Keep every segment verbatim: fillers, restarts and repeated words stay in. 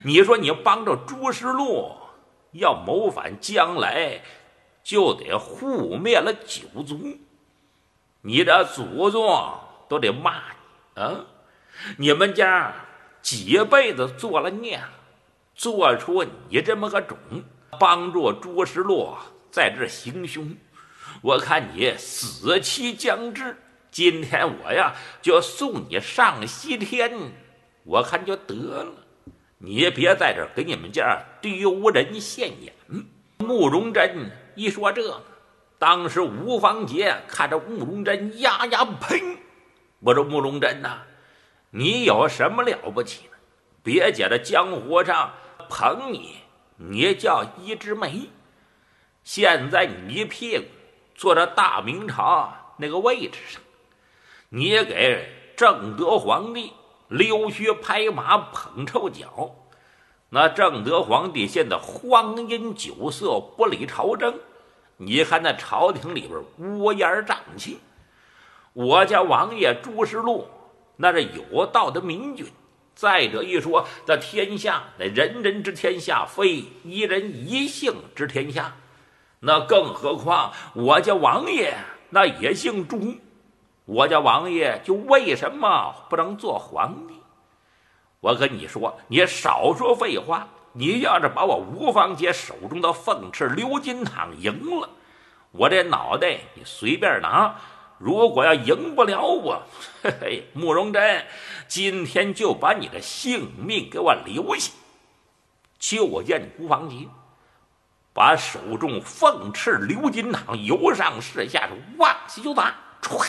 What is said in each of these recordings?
你说你帮着朱师禄要谋反，将来就得护灭了九族，你的祖宗都得骂你啊！你们家几辈子做了孽，做出你这么个种，帮助朱师禄在这行凶，我看你死期将至。今天我呀就送你上西天，我看就得了，你也别在这儿给你们家丢人现眼。慕容真一说这个，当时吴方杰看着慕容真，呀呀呸！我说慕容真呐、啊，你有什么了不起的？别觉得江湖上捧你，你叫一枝梅。现在你一屁股坐在大明朝那个位置上，你也给正德皇帝溜须拍马捧臭脚。那正德皇帝现在荒淫酒色，不理朝政，你看那朝廷里边乌烟瘴气。我家王爷朱师禄那是有道的明君，再者一说，这天下那人人之天下，非一人一姓之天下。那更何况我家王爷那也姓朱，我家王爷就为什么不能做皇帝？我跟你说，你少说废话。你要是把我吴方杰手中的凤翅鎏金镗赢了，我这脑袋你随便拿。如果要赢不了我，嘿嘿，慕容真今天就把你的性命给我留下。就见吴方杰把手中凤翅鎏金镗由上视下是往下就打，唰！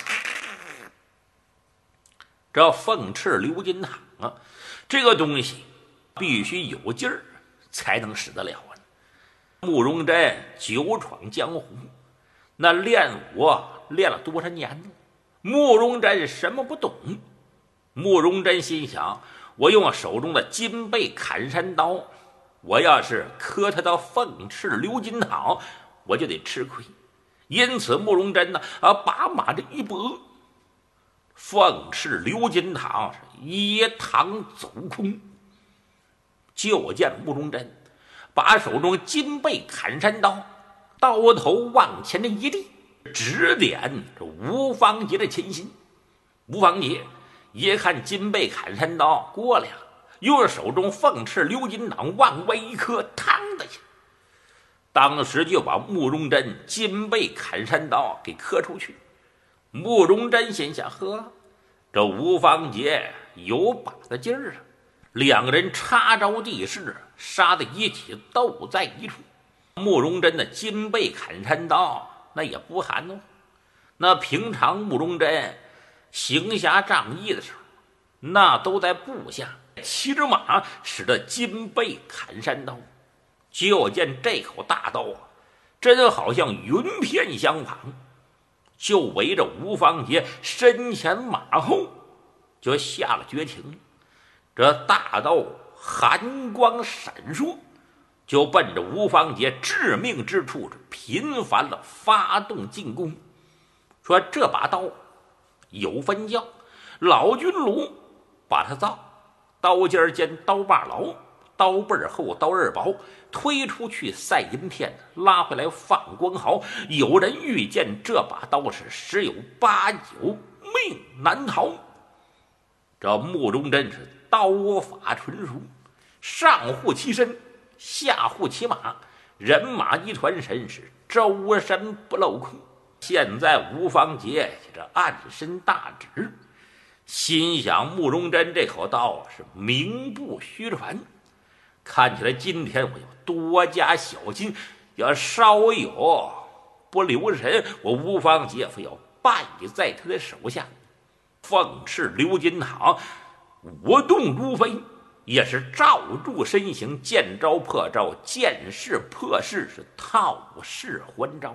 这凤翅鎏金镗啊，这个东西必须有劲儿才能使得了啊。慕容真久闯江湖，那练武练了多少年呢？慕容真什么不懂？慕容真心想，我用手中的金背砍山刀，我要是磕他的凤翅鎏金镗，我就得吃亏。因此慕容真呢啊，把马这一搏，凤翅鎏金镗是一趟走空。就见慕容真把手中金背砍山刀刀头往前的一立，指点这吴方杰的前心。吴方杰一看金背砍山刀过来了，用手中凤翅鎏金镗往外一磕，嘡的一下，当时就把慕容真金背砍山刀给磕出去。慕容真心想，呵，这吴方杰有把子劲儿啊！两个人插招地势，杀在一起，斗在一处。慕容真的金背砍山刀那也不含糊，那平常慕容真行侠仗义的时候，那都在部下骑着马，使得金背砍山刀。就见这口大刀啊，真好像云片相仿，就围着吴方杰身前马后就下了绝情。这大刀寒光闪烁，就奔着吴方杰致命之处频繁了发动进攻。说这把刀有分教，老君炉把它造，刀尖尖刀把牢，刀背厚刀刃薄，推出去赛银片，拉回来放光毫。有人遇见这把刀是十有八九命难逃。这慕容真是刀法纯熟，上护其身，下护其马，人马一团神，是周身不漏空。现在吴方杰这暗身大指，心想慕容真这口刀是名不虚传，看起来今天我要多加小心，要稍有不留神，我吴方杰非要败在他的手下。凤翅鎏金镗舞动如飞，也是罩住身形，见招破招，见势破势，是套势还招。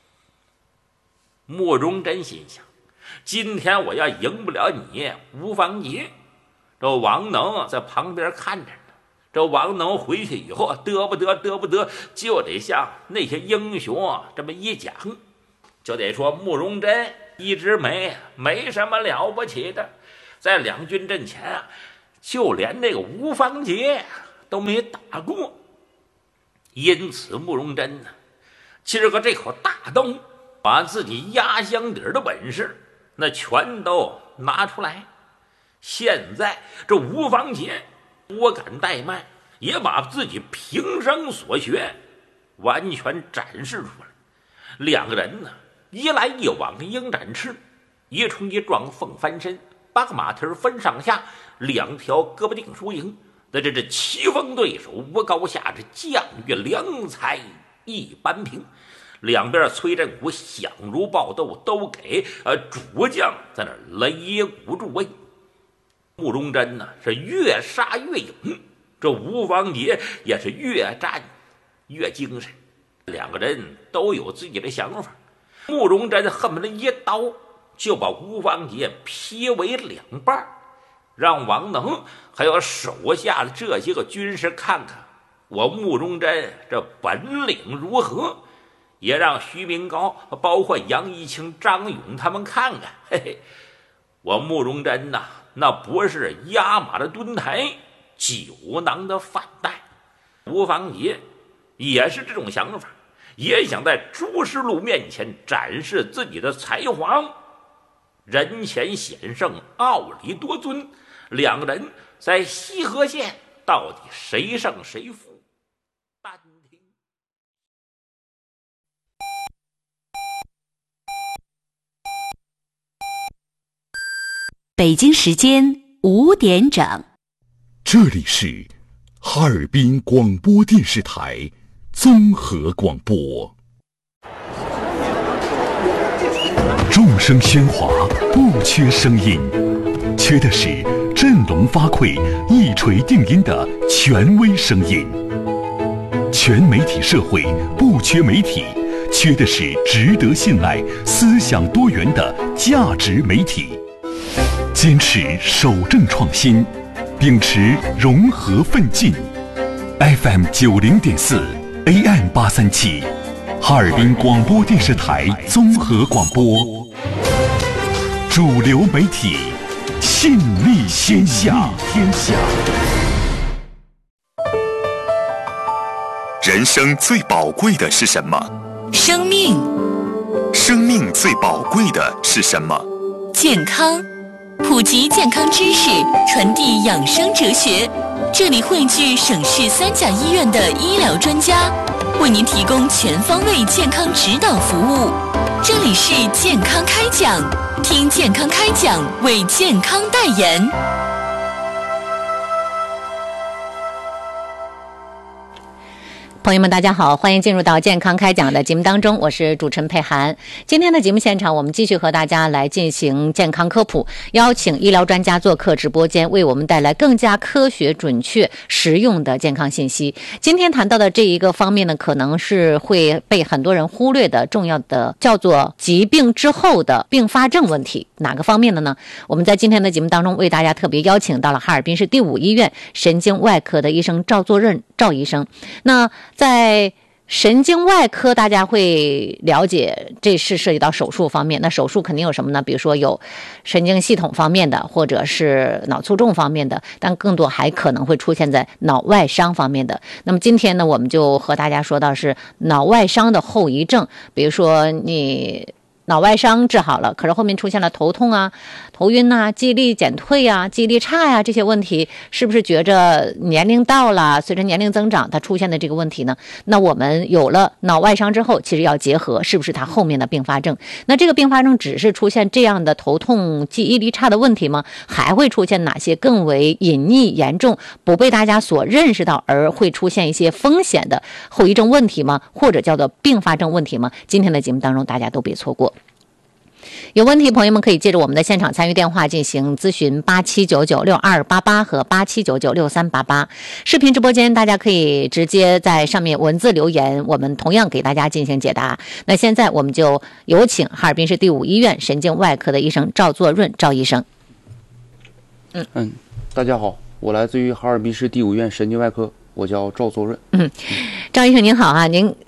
慕容真心想，今天我要赢不了你吴方杰，这王能在旁边看着呢。这王能回去以后得不得得不得，就得向那些英雄这么一讲，就得说慕容真一枝梅没什么了不起的，在两军阵前啊，就连那个吴方杰都没打过。因此慕容珍呢，今儿个这口大刀，把自己压箱底的本事那全都拿出来。现在这吴方杰不敢怠慢，也把自己平生所学完全展示出来。两个人呢，一来一往鹰展翅，一冲一撞凤翻身，八个马蹄分上下，两条胳膊定输赢。那这这棋逢对手无高下，这将遇良才一般平。两边崔振武想如爆斗，都给呃主将在那擂鼓助威。慕容珍呢是越杀越勇，这吴方杰也是越战越精神。两个人都有自己的想法。慕容珍恨不得一刀就把吴方杰劈为两半，让王能还有手下的这些个军士看看我慕容珍这本领如何，也让徐明高包括杨一清、张勇他们看看，嘿嘿，我慕容珍呐，那不是压马的墩台，酒囊的饭袋。吴方杰也是这种想法，也想在朱师路面前展示自己的才华。人前显圣，傲里多尊，两个人在西河县到底谁胜谁负？单听。 北京时间五点整， 这里是哈尔滨广播电视台综合广播。众声喧哗，不缺声音，缺的是振聋发聩、一锤定音的权威声音。全媒体社会不缺媒体，缺的是值得信赖、思想多元的价值媒体。坚持守正创新，秉持融合奋进。F M 九零点四 A M 八三七，哈尔滨广播电视台综合广播，主流媒体，信力天下。天下。 人生最宝贵的是什么？ 生命。 生命最宝贵的是什么？ 健康。普及健康知识，传递养生哲学。这里汇聚省市三甲医院的医疗专家，为您提供全方位健康指导服务。这里是健康开讲，听健康开讲，为健康代言。朋友们大家好，欢迎进入到健康开讲的节目当中，我是主持人佩涵。今天的节目现场，我们继续和大家来进行健康科普，邀请医疗专家做客直播间，为我们带来更加科学、准确、实用的健康信息。今天谈到的这一个方面呢，可能是会被很多人忽略的重要的，叫做疾病之后的并发症问题。哪个方面的呢？我们在今天的节目当中为大家特别邀请到了哈尔滨市第五医院神经外科的医生赵作润赵医生。那在神经外科，大家会了解这是涉及到手术方面。那手术肯定有什么呢？比如说有神经系统方面的，或者是脑卒中方面的，但更多还可能会出现在脑外伤方面的。那么今天呢，我们就和大家说到是脑外伤的后遗症，比如说你脑外伤治好了，可是后面出现了头痛啊、头晕啊、记忆力减退啊、记忆力差呀、啊、这些问题，是不是觉着年龄到了，随着年龄增长它出现的这个问题呢？那我们有了脑外伤之后，其实要结合是不是它后面的并发症。那这个并发症只是出现这样的头痛、记忆力差的问题吗？还会出现哪些更为隐匿严重、不被大家所认识到而会出现一些风险的后遗症问题吗？或者叫做并发症问题吗？今天的节目当中大家都别错过。有问题朋友们可以借着我们的现场参与电话进行咨询，八七九九六二八八和八七九九六三八八。视频直播间大家可以直接在上面文字留言，我们同样给大家进行解答。那现在我们就有请哈尔滨市第五医院神经外科的医生赵作润赵医生。 嗯嗯，大家好，我来自于哈尔滨市第五医院神经外科，我叫赵作润。 嗯，赵医生您好啊，您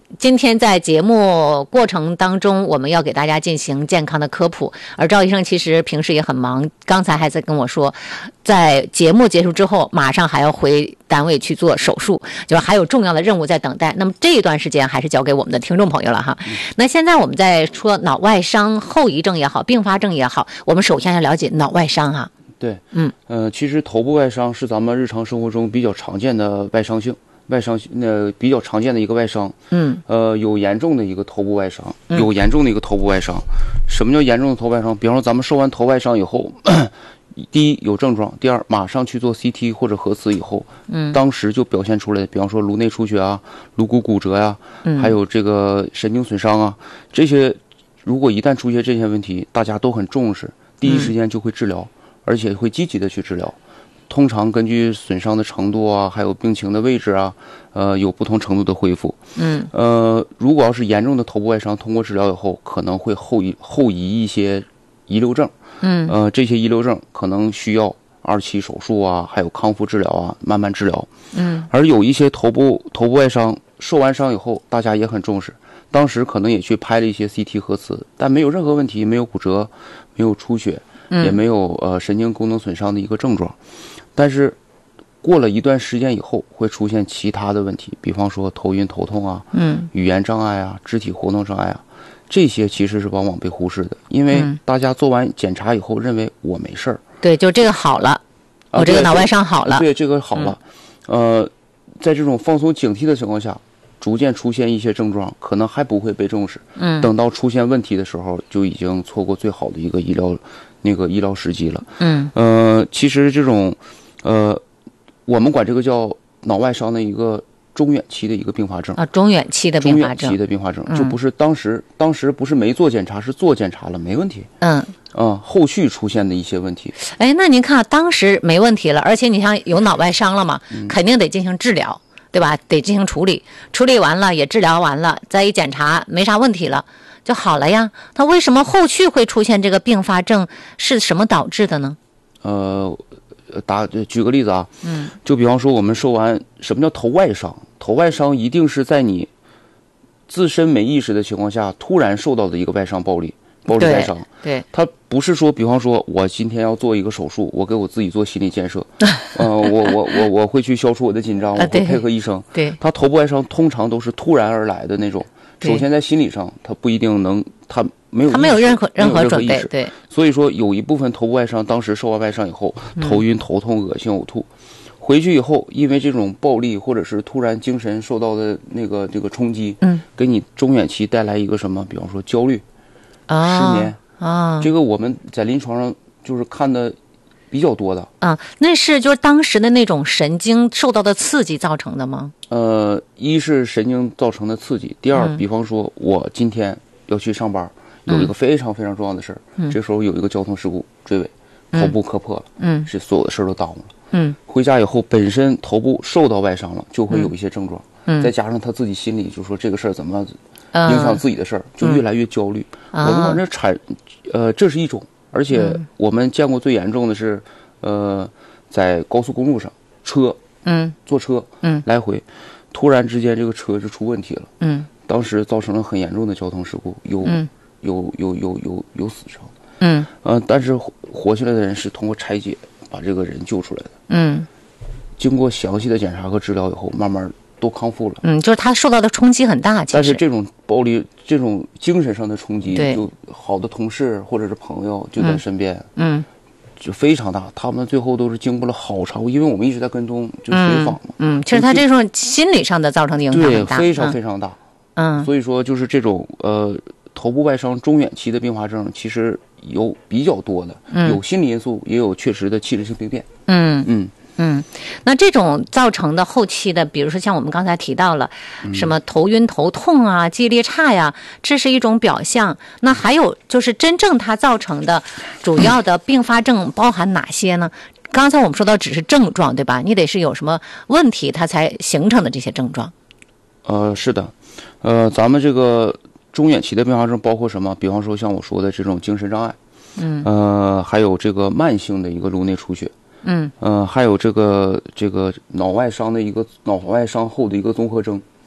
今天在节目过程当中，我们要给大家进行健康的科普，而赵医生其实平时也很忙，刚才还在跟我说，在节目结束之后，马上还要回单位去做手术，就是还有重要的任务在等待。那么这一段时间还是交给我们的听众朋友了哈。嗯、那现在我们在说脑外伤后遗症也好，并发症也好，我们首先要了解脑外伤哈。 对， 嗯， 呃，其实头部外伤是咱们日常生活中比较常见的外伤性。外伤呃比较常见的一个外伤， 嗯， 呃有严重的一个头部外伤，有严重的一个头部外伤。什么叫严重的头部外伤？比方说咱们受完头外伤以后，第一有症状，第二马上去做 C T 或者核磁以后，嗯，当时就表现出来，比方说颅内出血啊、颅骨骨折呀、啊，还有这个神经损伤啊，这些如果一旦出现这些问题，大家都很重视，第一时间就会治疗，而且会积极的去治疗。通常根据损伤的程度啊，还有病情的位置啊，呃，有不同程度的恢复。嗯，呃，如果要是严重的头部外伤，通过治疗以后，可能会后遗后遗一些遗留症。嗯，呃，这些遗留症可能需要二期手术啊，还有康复治疗啊，慢慢治疗。嗯，而有一些头部头部外伤，受完伤以后，大家也很重视，当时可能也去拍了一些 C T 核磁，但没有任何问题，没有骨折，没有出血。也没有呃神经功能损伤的一个症状，但是过了一段时间以后会出现其他的问题，比方说头晕头痛啊，嗯，语言障碍啊，肢体活动障碍啊，这些其实是往往被忽视的，因为大家做完检查以后认为我没事儿， 对，就这个好了，我这个脑外伤好了， 对，对这个好了，嗯、呃，在这种放松警惕的情况下，逐渐出现一些症状，可能还不会被重视，嗯，等到出现问题的时候，就已经错过最好的一个医疗。那个医疗时机了，嗯，呃，其实这种，呃，我们管这个叫脑外伤的一个中远期的一个并发症啊，中远期的并发症， 中远期的并发症，嗯、就不是当时当时不是没做检查，是做检查了没问题，嗯，啊、呃，后续出现的一些问题。 哎，那您看，当时没问题了，而且你像有脑外伤了嘛，嗯、肯定得进行治疗，对吧？得进行处理，处理完了也治疗完了，再一检查没啥问题了。就好了呀，他为什么后续会出现这个并发症？是什么导致的呢？ 呃，打举个例子啊，嗯，就比方说我们受完什么叫头外伤？头外伤一定是在你自身没意识的情况下突然受到的一个外伤暴力，暴力外伤。 对， 他不是说，比方说我今天要做一个手术，我给我自己做心理建设，呃，我我我我会去消除我的紧张，我会配合医生。 对， 他头部外伤通常都是突然而来的那种。首先在心理上，他不一定能，他没有， 他没有任何任何准备，对。 所以说，有一部分头部外伤，当时受完外伤以后，头晕、头痛、恶心、呕吐，回去以后，因为这种暴力或者是突然精神受到的那个这个冲击，嗯，给你中远期带来一个什么？比方说焦虑、 啊、 失眠啊，这个我们在临床上就是看的比较多的啊。那是就是当时的那种神经受到的刺激造成的吗？ 呃，一是神经造成的刺激，第二，嗯、比方说我今天要去上班，有一个非常非常重要的事儿，嗯、这时候有一个交通事故追尾，头部磕破了，嗯，这所有的事儿都耽误了，嗯，回家以后本身头部受到外伤了，就会有一些症状，嗯，再加上他自己心里就说这个事儿怎么影响自己的事儿，嗯、就越来越焦虑。嗯、我们管这产，呃，这是一种，而且我们见过最严重的是，呃，在高速公路上车。嗯，坐车，嗯，来回，突然之间这个车就出问题了，嗯，当时造成了很严重的交通事故，有、嗯、有有有有有死伤，嗯，呃，但是活下来的人是通过拆解把这个人救出来的，嗯，经过详细的检查和治疗以后，慢慢都康复了， 嗯，就是他受到的冲击很大，其实但是这种暴力、这种精神上的冲击，就好的同事或者是朋友就在身边，嗯。嗯就非常大，他们最后都是经过了好长，因为我们一直在跟踪，就随访嘛。 嗯，嗯其实他这种心理上的造成的影响很大， 对，非常非常大。嗯，所以说就是这种呃头部外伤中远期的并发症，其实有比较多的，嗯、有心理因素，也有确实的器质性病变。嗯嗯。 嗯，那这种造成的后期的，比如说像我们刚才提到了，什么头晕头痛啊、记忆力差呀，这是一种表象。那还有就是真正它造成的主要的并发症包含哪些呢？刚才我们说到只是症状，对吧？你得是有什么问题，它才形成的这些症状。 呃，是的，呃，咱们这个中远期的并发症包括什么？比方说像我说的这种精神障碍，嗯，呃，还有这个慢性的一个颅内出血。嗯呃，还有这个这个脑外伤的一个脑外伤后的一个综合征，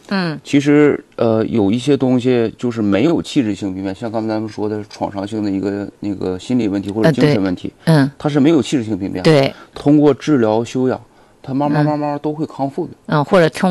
嗯， 其实呃有一些东西就是没有器质性病变，像刚才咱们说的创伤性的一个那个心理问题或者精神问题， 嗯， 它是没有器质性病变， 对， 通过治疗修养，它慢慢慢慢都会康复的。 嗯，或者通